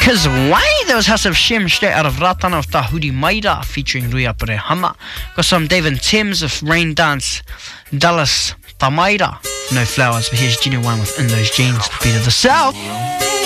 'Cause why? That was House of Shem straight out of Ratana with Tahuri Maira featuring Rui Apare Hama. Got some David Thames of Rain Dance, Dallas Tamaira. No Flowers, but here's Genuine with In Those Jeans, beat of the South.